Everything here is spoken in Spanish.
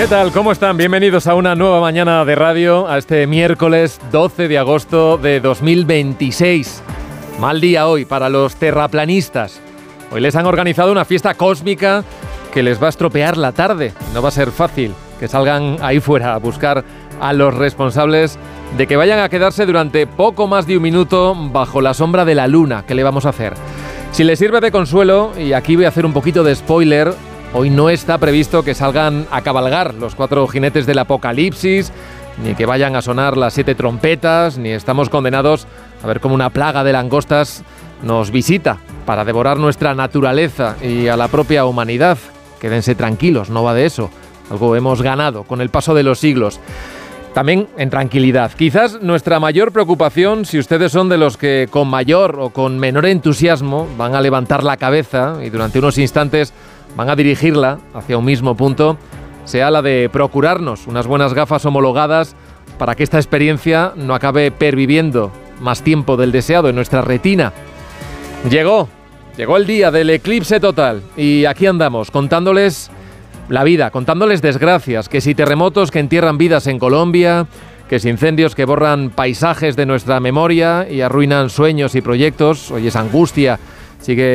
¿Qué tal? ¿Cómo están? Bienvenidos a una nueva mañana de radio, a este miércoles 12 de agosto de 2026. Mal día hoy para los terraplanistas. Hoy les han organizado una fiesta cósmica que les va a estropear la tarde. No va a ser fácil que salgan ahí fuera a buscar a los responsables de que vayan a quedarse durante poco más de un minuto bajo la sombra de la luna. ¿Qué le vamos a hacer? Si les sirve de consuelo, y aquí voy a hacer un poquito de spoiler, hoy no está previsto que salgan a cabalgar los 4 jinetes del apocalipsis, ni que vayan a sonar las 7 trompetas, ni estamos condenados a ver cómo una plaga de langostas nos visita para devorar nuestra naturaleza y a la propia humanidad. Quédense tranquilos, no va de eso. Algo hemos ganado con el paso de los siglos. También en tranquilidad. Quizás nuestra mayor preocupación, si ustedes son de los que con mayor o con menor entusiasmo van a levantar la cabeza y durante unos instantes van a dirigirla hacia un mismo punto, sea la de procurarnos unas buenas gafas homologadas para que esta experiencia no acabe perviviendo más tiempo del deseado en nuestra retina. Llegó el día del eclipse total y aquí andamos contándoles la vida, contándoles desgracias, que si terremotos que entierran vidas en Colombia, que si incendios que borran paisajes de nuestra memoria y arruinan sueños y proyectos. Hoy es angustia, sigue